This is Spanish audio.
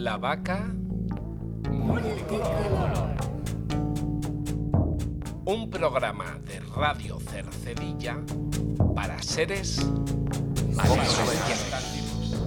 La vaca multicolor. Un programa de Radio Cercedilla para seres Valencianos.